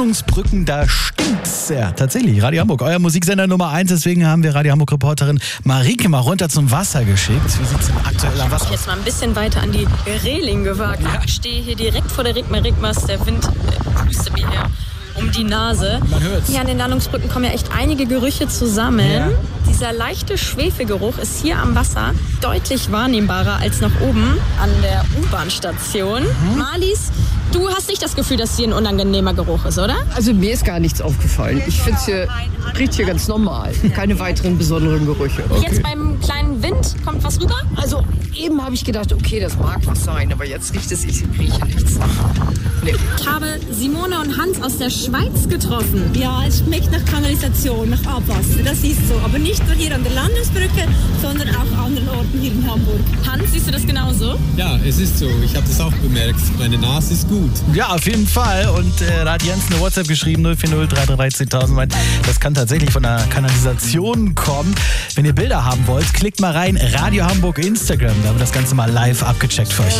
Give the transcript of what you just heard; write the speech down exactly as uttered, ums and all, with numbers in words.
Brücken, da stinkt's. Ja, tatsächlich. Radio Hamburg, euer Musiksender Nummer eins. Deswegen haben wir Radio Hamburg-Reporterin Marike mal runter zum Wasser geschickt. Wie sieht's denn aktuell am Wasser aus? Ich habe jetzt mal ein bisschen weiter an die Reling gewagt. Ja. Ich stehe hier direkt vor der Rigma-Rigmas. Der Wind äh, pustet mir hier um die Nase. Man hört's. Hier an den Landungsbrücken kommen ja echt einige Gerüche zusammen. Ja. Dieser leichte Schwefelgeruch ist hier am Wasser deutlich wahrnehmbarer als noch oben an der U-Bahn-Station. Mhm. Marlies, du hast nicht das Gefühl, dass hier ein unangenehmer Geruch ist, oder? Also mir ist gar nichts aufgefallen. Ich finde es hier, riecht hier ganz normal. Keine weiteren besonderen Gerüche. Okay. Jetzt beim kleinen Wind kommt was rüber? Also eben habe ich gedacht, okay, das mag was sein, aber jetzt riecht es, ich rieche nichts. Nee. Ich habe Simone und Hans aus der Schweiz getroffen. Ja, es schmeckt nach Kanalisation, nach Abwasser, das ist so. Aber nicht nur hier an der Landungsbrücke, sondern auch an anderen Orten hier in Hamburg. Hans, siehst du das genauso? Ja, es ist so. Ich habe das auch bemerkt. Meine Nase ist gut. Ja, auf jeden Fall. Und äh, da hat Jens eine WhatsApp geschrieben, null vier null drei drei drei zehntausend. Das kann tatsächlich von der Kanalisation kommen. Wenn ihr Bilder haben wollt, klickt mal rein. Radio Hamburg Instagram. Da haben wir das Ganze mal live abgecheckt für euch.